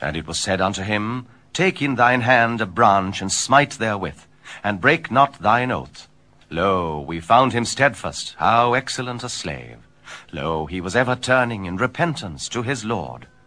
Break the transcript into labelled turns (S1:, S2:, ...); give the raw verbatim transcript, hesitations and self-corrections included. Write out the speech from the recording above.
S1: And it was said unto him, Take in thine hand a branch, and smite therewith, and break not thine oath. Lo, we found him steadfast, how excellent a slave. Lo, he was ever turning in repentance to his Lord.